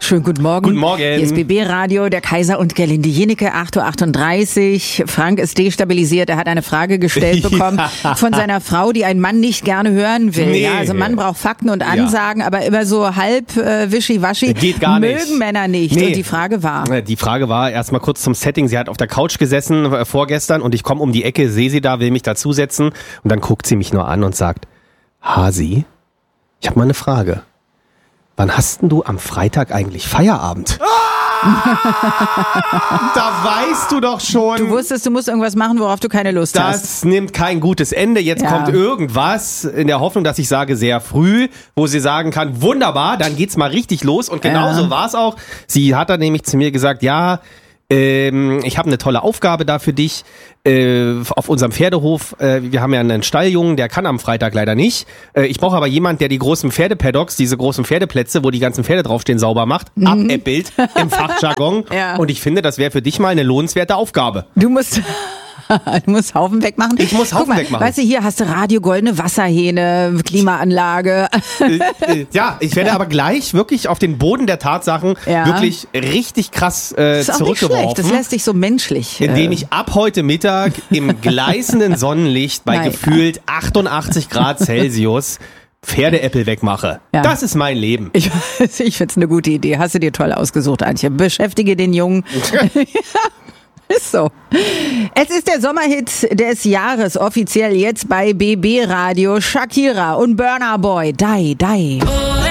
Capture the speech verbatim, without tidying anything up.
Schönen guten Morgen. Guten Morgen. Hier ist B B Radio, der Kaiser und Gerlinde Jenecke, acht Uhr achtunddreißig. Frank ist destabilisiert. Er hat eine Frage gestellt bekommen ja. von seiner Frau, die ein Mann nicht gerne hören will. Nee. Ja, also Mann braucht Fakten und Ansagen, ja. aber immer so halb äh, wischiwaschi. Geht gar nicht. Mögen Männer nicht. Nee. Und die Frage war? Die Frage war erstmal kurz zum Setting. Sie hat auf der Couch gesessen äh, vorgestern und ich komme um die Ecke, sehe sie da, will mich dazusetzen und dann guckt sie mich nur an und sagt, Hasi, ich habe mal eine Frage. Wann hast denn du am Freitag eigentlich Feierabend? Ah, da weißt du doch schon. Du wusstest, du musst irgendwas machen, worauf du keine Lust das hast. Das nimmt kein gutes Ende. Jetzt ja. kommt irgendwas in der Hoffnung, dass ich sage sehr früh, wo sie sagen kann, wunderbar, dann geht's mal richtig los. Und genauso ja. war es auch. Sie hat dann nämlich zu mir gesagt, ja, ähm, ich habe eine tolle Aufgabe da für dich. Äh, auf unserem Pferdehof, äh, wir haben ja einen Stalljungen, der kann am Freitag leider nicht. Äh, ich brauche aber jemanden, der die großen Pferdepaddocks, diese großen Pferdeplätze, wo die ganzen Pferde draufstehen, sauber macht, mhm. abäppelt im Fachjargon. Ja. Und ich finde, das wäre für dich mal eine lohnenswerte Aufgabe. Du musst... Du musst Haufen wegmachen. Ich muss Haufen Guck mal, wegmachen. Weißt du, hier hast du Radio, goldene Wasserhähne, Klimaanlage. äh, äh, ja, ich werde aber gleich wirklich auf den Boden der Tatsachen ja. wirklich richtig krass äh, das ist auch zurückgeworfen. Nicht schlecht. Das lässt dich so menschlich. Indem äh. ich ab heute Mittag im gleißenden Sonnenlicht bei Nein. gefühlt achtundachtzig Grad Celsius Pferdeäppel wegmache. Ja. Das ist mein Leben. Ich, ich finde es eine gute Idee. Hast du dir toll ausgesucht, Antje. Beschäftige den Jungen. Ist so. Es ist der Sommerhit des Jahres, offiziell jetzt bei B B Radio. Shakira und Burna Boy. Die, die.